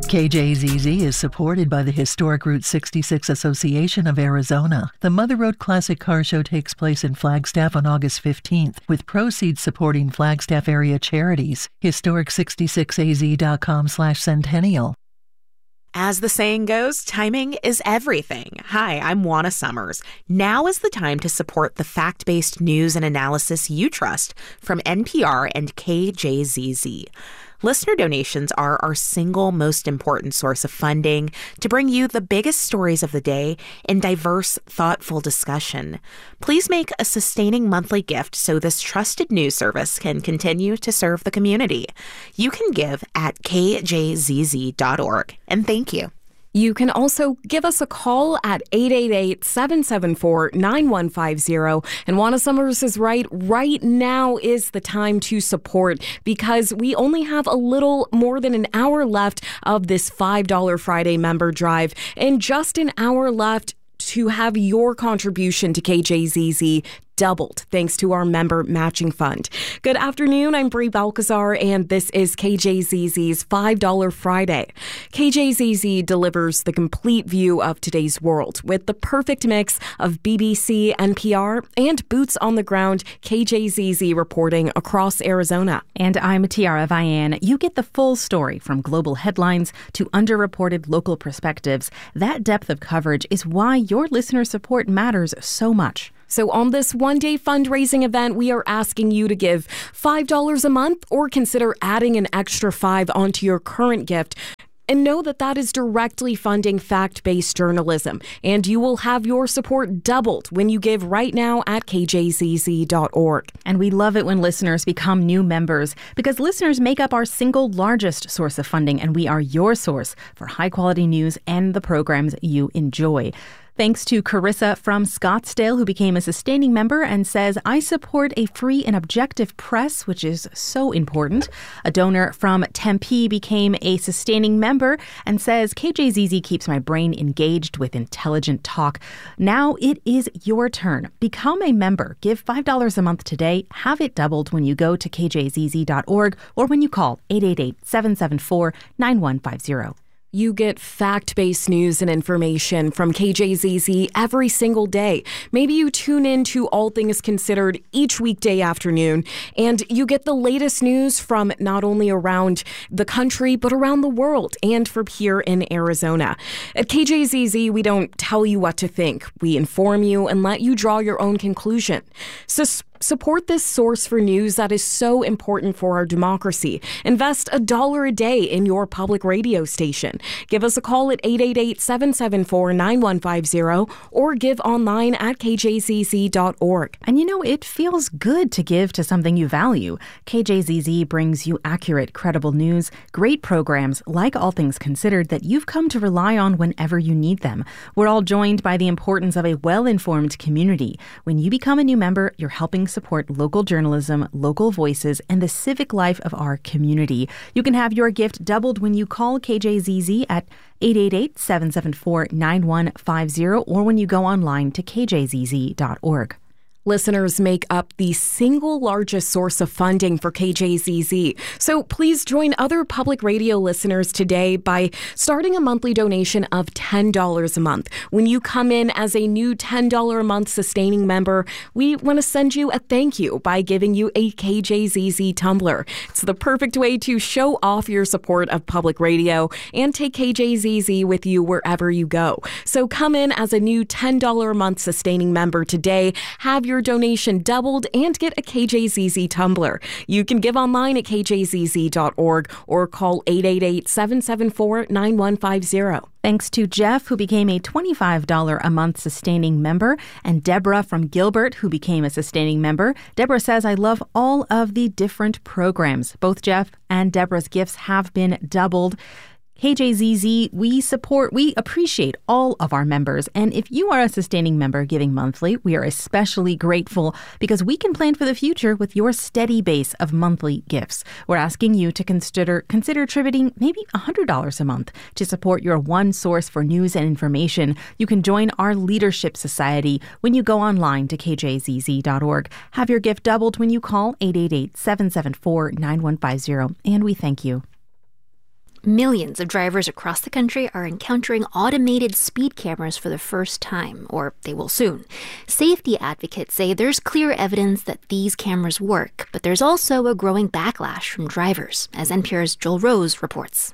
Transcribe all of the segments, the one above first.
KJZZ is supported by the historic Route 66 Association of Arizona. The Mother Road Classic Car Show takes place in Flagstaff on August 15th, with proceeds supporting Flagstaff area charities. Historic66az.com/centennial. As the saying goes, timing is everything. Hi, I'm Juana Summers. Now is the time to support the fact-based news and analysis you trust from NPR and KJZZ. Listener donations are our single most important source of funding to bring you the biggest stories of the day in diverse, thoughtful discussion. Please make a sustaining monthly gift so this trusted news service can continue to serve the community. You can give at kjzz.org. And thank you. You can also give us a call at 888-774-9150. And Juana Summers is right. Right now is the time to support because we only have a little more than an hour left of this $5 Friday member drive and just an hour left to have your contribution to KJZZ doubled thanks to our member matching fund. Good afternoon, I'm Brie Balcazar, and this is KJZZ's $5 Friday. KJZZ delivers the complete view of today's world with the perfect mix of BBC, NPR, and boots on the ground KJZZ reporting across Arizona. And I'm Tiara Vian. You get the full story from global headlines to underreported local perspectives. That depth of coverage is why your listener support matters so much. So on this one-day fundraising event, we are asking you to give $5 a month or consider adding an extra $5 onto your current gift. And know that that is directly funding fact-based journalism. And you will have your support doubled when you give right now at kjzz.org. And we love it when listeners become new members because listeners make up our single largest source of funding, and we are your source for high-quality news and the programs you enjoy. Thanks to Carissa from Scottsdale, who became a sustaining member and says, I support a free and objective press, which is so important. A donor from Tempe became a sustaining member and says, KJZZ keeps my brain engaged with intelligent talk. Now it is your turn. Become a member. Give $5 a month today. Have it doubled when you go to kjzz.org or when you call 888-774-9150. You get fact-based news and information from KJZZ every single day. Maybe you tune in to All Things Considered each weekday afternoon, and you get the latest news from not only around the country, but around the world and from here in Arizona. At KJZZ, we don't tell you what to think. We inform you and let you draw your own conclusion. So support this source for news that is so important for our democracy. Invest $1 a day in your public radio station. Give us a call at 888-774-9150 or give online at kjzz.org. And you know, it feels good to give to something you value. KJZZ brings you accurate, credible news, great programs like All Things Considered that you've come to rely on whenever you need them. We're all joined by the importance of a well-informed community. When you become a new member, you're helping support local journalism, local voices, and the civic life of our community. You can have your gift doubled when you call KJZZ at 888-774-9150 or when you go online to kjzz.org. Listeners make up the single largest source of funding for KJZZ. So please join other public radio listeners today by starting a monthly donation of $10 a month. When you come in as a new $10 a month sustaining member, we want to send you a thank you by giving you a KJZZ tumbler. It's the perfect way to show off your support of public radio and take KJZZ with you wherever you go. So come in as a new $10 a month sustaining member today. Have your donation doubled and get a KJZZ tumbler. You can give online at kjzz.org or call 888-774-9150. Thanks to Jeff, who became a $25 a month sustaining member, and Deborah from Gilbert, who became a sustaining member. Deborah says, I love all of the different programs. Both Jeff and Deborah's gifts have been doubled. KJZZ, we appreciate all of our members. And if you are a sustaining member giving monthly, we are especially grateful because we can plan for the future with your steady base of monthly gifts. We're asking you to consider attributing maybe $100 a month to support your one source for news and information. You can join our Leadership Society when you go online to kjzz.org. Have your gift doubled when you call 888-774-9150. And we thank you. Millions of drivers across the country are encountering automated speed cameras for the first time, or they will soon. Safety advocates say there's clear evidence that these cameras work, but there's also a growing backlash from drivers, as NPR's Joel Rose reports.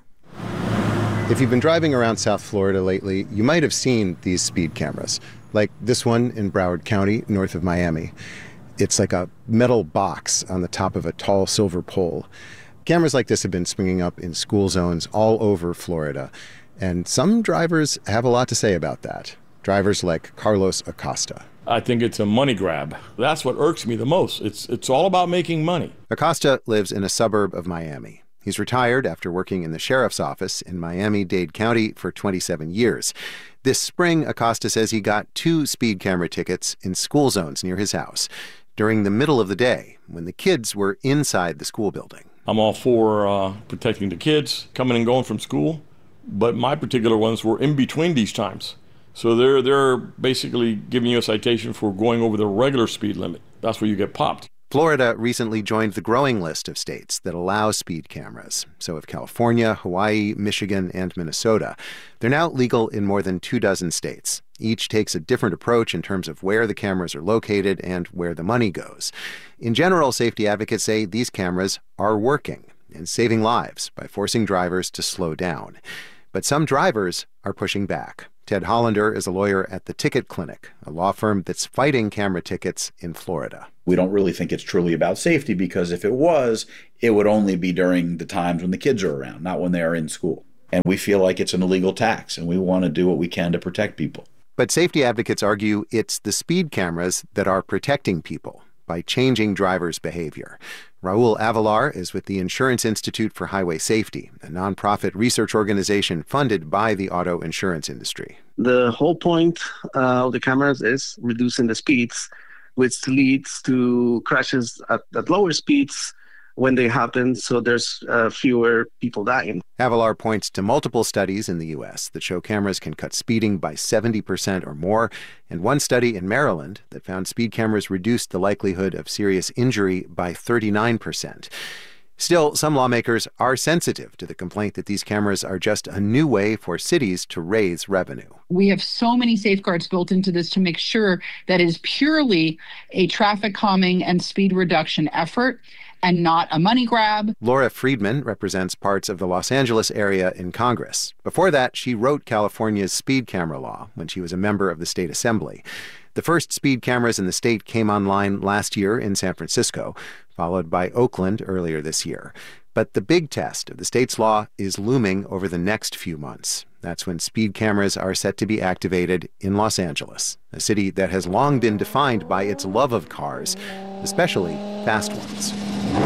If you've been driving around South Florida lately, you might have seen these speed cameras, like this one in Broward County, north of Miami. It's like a metal box on the top of a tall silver pole. Cameras like this have been springing up in school zones all over Florida, and some drivers have a lot to say about that. Drivers like Carlos Acosta. I think it's a money grab. That's what irks me the most. It's all about making money. Acosta lives in a suburb of Miami. He's retired after working in the sheriff's office in Miami-Dade County for 27 years. This spring, Acosta says he got 2 speed camera tickets in school zones near his house during the middle of the day when the kids were inside the school building. I'm all for protecting the kids coming and going from school, but my particular ones were in between these times. So they're basically giving you a citation for going over the regular speed limit. That's where you get popped. Florida recently joined the growing list of states that allow speed cameras. So have California, Hawaii, Michigan, and Minnesota. They're now legal in more than 24 states. Each takes a different approach in terms of where the cameras are located and where the money goes. In general, safety advocates say these cameras are working and saving lives by forcing drivers to slow down. But some drivers are pushing back. Ted Hollander is a lawyer at the Ticket Clinic, a law firm that's fighting camera tickets in Florida. We don't really think it's truly about safety because if it was, it would only be during the times when the kids are around, not when they are in school. And we feel like it's an illegal tax, and we want to do what we can to protect people. But safety advocates argue it's the speed cameras that are protecting people by changing drivers' behavior. Raul Avalar is with the Insurance Institute for Highway Safety, a nonprofit research organization funded by the auto insurance industry. The whole point of the cameras is reducing the speeds, which leads to crashes at lower speeds when they happen, so there's fewer people dying. Avalar points to multiple studies in the U.S. that show cameras can cut speeding by 70% or more, and one study in Maryland that found speed cameras reduced the likelihood of serious injury by 39%. Still, some lawmakers are sensitive to the complaint that these cameras are just a new way for cities to raise revenue. We have so many safeguards built into this to make sure that it is purely a traffic calming and speed reduction effort and not a money grab. Laura Friedman represents parts of the Los Angeles area in Congress. Before that, she wrote California's speed camera law when she was a member of the state assembly. The first speed cameras in the state came online last year in San Francisco, followed by Oakland earlier this year. But the big test of the state's law is looming over the next few months. That's when speed cameras are set to be activated in Los Angeles, a city that has long been defined by its love of cars, especially fast ones.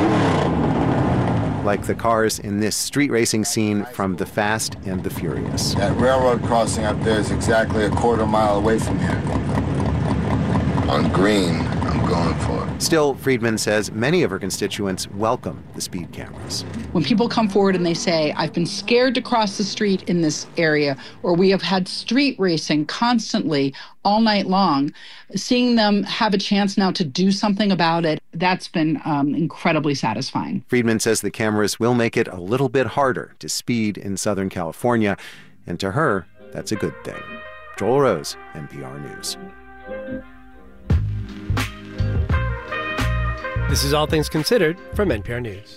Like the cars in this street racing scene from The Fast and the Furious. That railroad crossing up there is exactly a quarter mile away from here. On green, I'm going for it. Still, Friedman says many of her constituents welcome the speed cameras. When people come forward and they say, I've been scared to cross the street in this area, or we have had street racing constantly all night long, seeing them have a chance now to do something about it, that's been incredibly satisfying. Friedman says the cameras will make it a little bit harder to speed in Southern California, and to her, that's a good thing. Joel Rose, NPR News. This is All Things Considered from NPR News.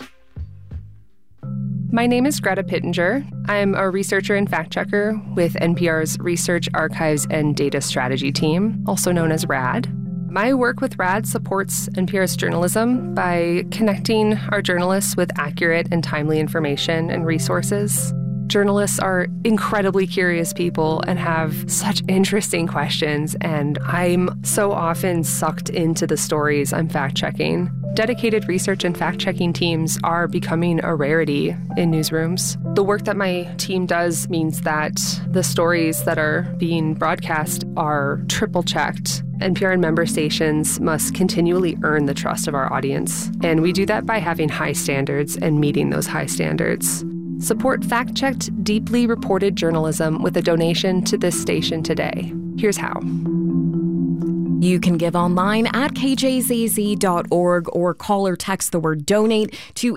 My name is Greta Pittenger. I'm a researcher and fact-checker with NPR's Research, Archives, and Data Strategy team, also known as RAD. My work with RAD supports NPR's journalism by connecting our journalists with accurate and timely information and resources. Journalists are incredibly curious people and have such interesting questions, and I'm so often sucked into the stories I'm fact-checking. Dedicated research and fact-checking teams are becoming a rarity in newsrooms. The work that my team does means that the stories that are being broadcast are triple-checked. NPR and member stations must continually earn the trust of our audience, and we do that by having high standards and meeting those high standards. Support fact-checked, deeply reported journalism with a donation to this station today. Here's how. You can give online at kjzz.org or call or text the word donate to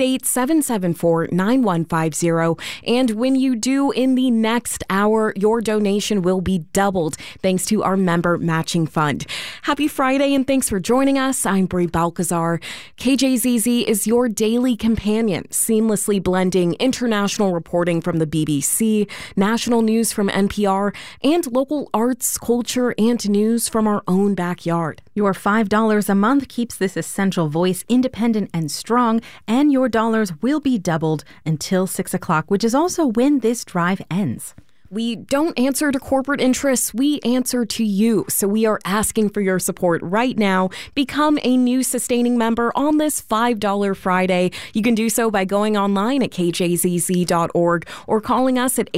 888-774-9150. And when you do in the next hour, your donation will be doubled thanks to our member matching fund. Happy Friday and thanks for joining us. I'm Brie Balcazar. KJZZ is your daily companion, seamlessly blending international reporting from the BBC, national news from NPR, and local arts, culture, and news from our own backyard. Your $5 a month keeps this essential voice independent and strong, and your dollars will be doubled until 6 o'clock, which is also when this drive ends. We don't answer to corporate interests, we answer to you. So we are asking for your support right now. Become a new sustaining member on this $5 Friday. You can do so by going online at kjzz.org or calling us at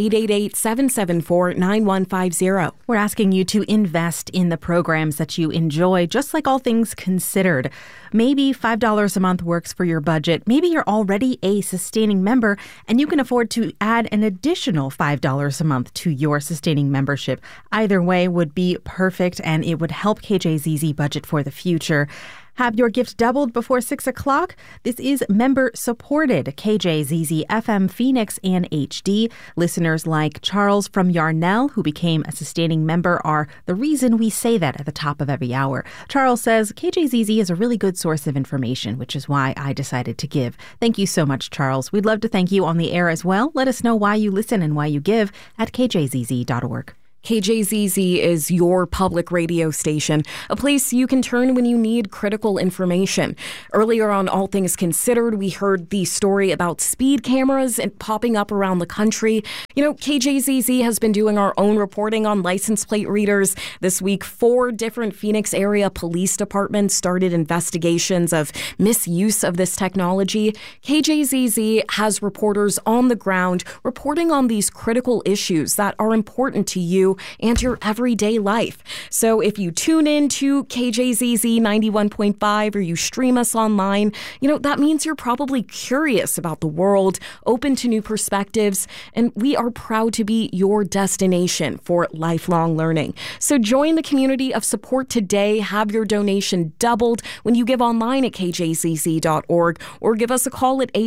888-774-9150. We're asking you to invest in the programs that you enjoy, just like All Things Considered. Maybe $5 a month works for your budget. Maybe you're already a sustaining member and you can afford to add an additional $5 a month to your sustaining membership. Either way would be perfect and it would help KJZZ budget for the future. Have your gift doubled before 6 o'clock? This is member-supported KJZZ FM Phoenix and HD. Listeners like Charles from Yarnell, who became a sustaining member, are the reason we say that at the top of every hour. Charles says, KJZZ is a really good source of information, which is why I decided to give. Thank you so much, Charles. We'd love to thank you on the air as well. Let us know why you listen and why you give at kjzz.org. KJZZ is your public radio station, a place you can turn when you need critical information. Earlier on All Things Considered, we heard the story about speed cameras and popping up around the country. You know, KJZZ has been doing our own reporting on license plate readers. This week, 4 different Phoenix area police departments started investigations of misuse of this technology. KJZZ has reporters on the ground reporting on these critical issues that are important to you and your everyday life. So if you tune in to KJZZ 91.5 or you stream us online, you know, that means you're probably curious about the world, open to new perspectives, and we are proud to be your destination for lifelong learning. So join the community of support today. Have your donation doubled when you give online at kjzz.org or give us a call at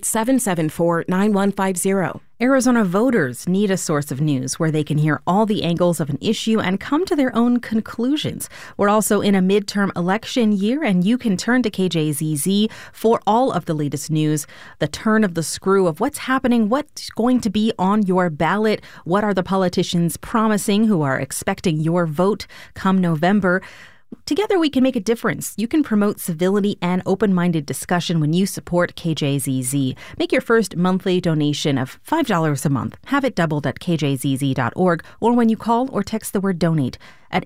888-774-9150. Arizona voters need a source of news where they can hear all the angles of an issue and come to their own conclusions. We're also in a midterm election year, and you can turn to KJZZ for all of the latest news, the turn of the screw of what's happening, what's going to be on your ballot, what are the politicians promising who are expecting your vote come November. Together we can make a difference. You can promote civility and open-minded discussion when you support KJZZ. Make your first monthly donation of $5 a month. Have it doubled at kjzz.org or when you call or text the word donate at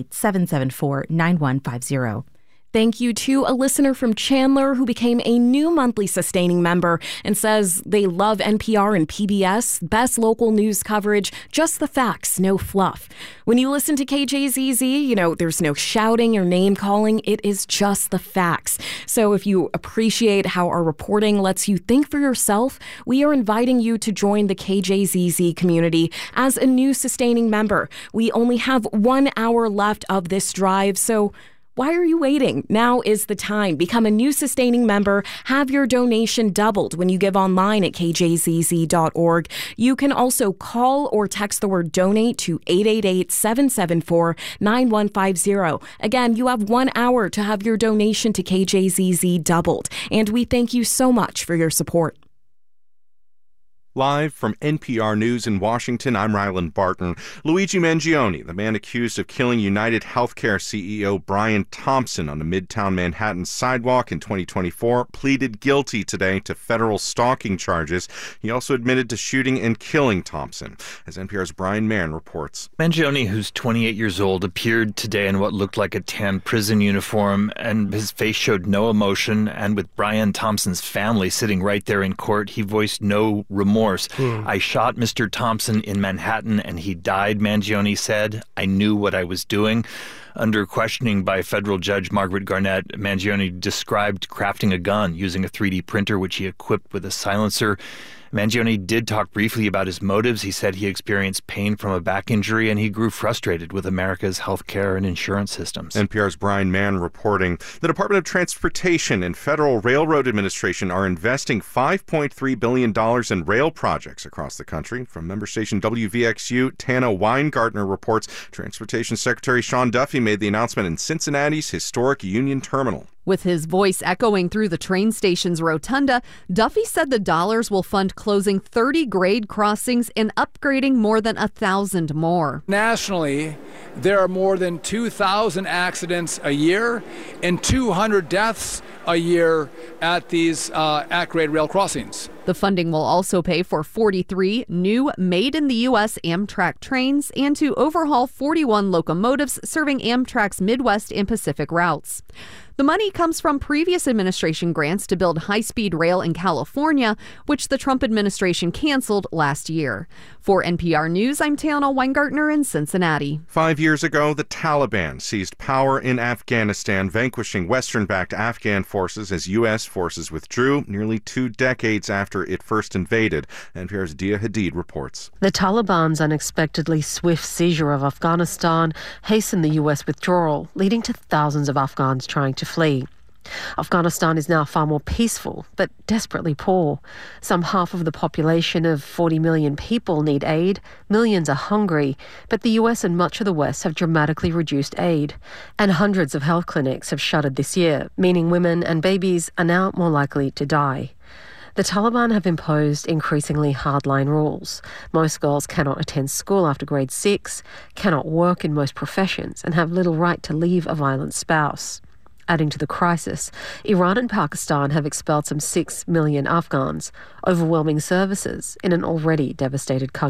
888-774-9150. Thank you to a listener from Chandler who became a new monthly sustaining member and says they love NPR and PBS, best local news coverage, just the facts, no fluff. When you listen to KJZZ, you know, there's no shouting or name calling. It is just the facts. So if you appreciate how our reporting lets you think for yourself, we are inviting you to join the KJZZ community as a new sustaining member. We only have 1 hour left of this drive, so why are you waiting? Now is the time. Become a new sustaining member. Have your donation doubled when you give online at kjzz.org. You can also call or text the word donate to 888-774-9150. Again, you have 1 hour to have your donation to KJZZ doubled. And we thank you so much for your support. Live from NPR News in Washington, I'm Ryland Barton. Luigi Mangione, the man accused of killing United Healthcare CEO Brian Thompson on a Midtown Manhattan sidewalk in 2024, pleaded guilty today to federal stalking charges. He also admitted to shooting and killing Thompson. As NPR's Brian Marin reports. Mangione, who's 28 years old, appeared today in what looked like a tan prison uniform, and his face showed no emotion. And with Brian Thompson's family sitting right there in court, he voiced no remorse. I shot Mr. Thompson in Manhattan and he died, Mangione said. I knew what I was doing. Under questioning by federal judge Margaret Garnett, Mangione described crafting a gun using a 3D printer, which he equipped with a silencer. Mangione did talk briefly about his motives. He said he experienced pain from a back injury and he grew frustrated with America's healthcare and insurance systems. NPR's Brian Mann reporting. The Department of Transportation and Federal Railroad Administration are investing $5.3 billion in rail projects across the country. From member station WVXU, Tana Weingartner reports Transportation Secretary Sean Duffy made the announcement in Cincinnati's historic Union Terminal. With his voice echoing through the train station's rotunda, Duffy said the dollars will fund closing 30 grade crossings and upgrading more than 1,000 more. Nationally, there are more than 2,000 accidents a year and 200 deaths a year at these at-grade rail crossings. The funding will also pay for 43 new made-in-the-U.S. Amtrak trains and to overhaul 41 locomotives serving Amtrak's Midwest and Pacific routes. The money comes from previous administration grants to build high-speed rail in California, which the Trump administration canceled last year. For NPR News, I'm Tana Weingartner in Cincinnati. 5 years ago, the Taliban seized power in Afghanistan, vanquishing Western-backed Afghan forces as U.S. forces withdrew nearly 2 decades after it first invaded. NPR's Dia Hadid reports. The Taliban's unexpectedly swift seizure of Afghanistan hastened the U.S. withdrawal, leading to thousands of Afghans trying to flee. Afghanistan is now far more peaceful, but desperately poor. Some half of the population of 40 million people need aid. Millions are hungry, but the US and much of the West have dramatically reduced aid. And hundreds of health clinics have shuttered this year, meaning women and babies are now more likely to die. The Taliban have imposed increasingly hardline rules. Most girls cannot attend school after grade 6, cannot work in most professions, and have little right to leave a violent spouse. Adding to the crisis, Iran and Pakistan have expelled some 6 million Afghans, overwhelming services in an already devastated country.